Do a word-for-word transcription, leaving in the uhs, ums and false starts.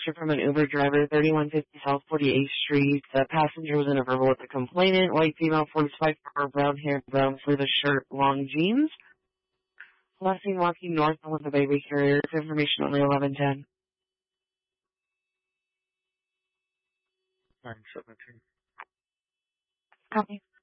picture from an Uber driver, thirty-one fifty South forty-eighth Street. The passenger was in a verbal with the complainant. White female, forty-five, brown hair, brown sleeveless shirt, long jeans. Last seen walking north with a baby carrier. Information only eleven ten. nine seventeen. Copy.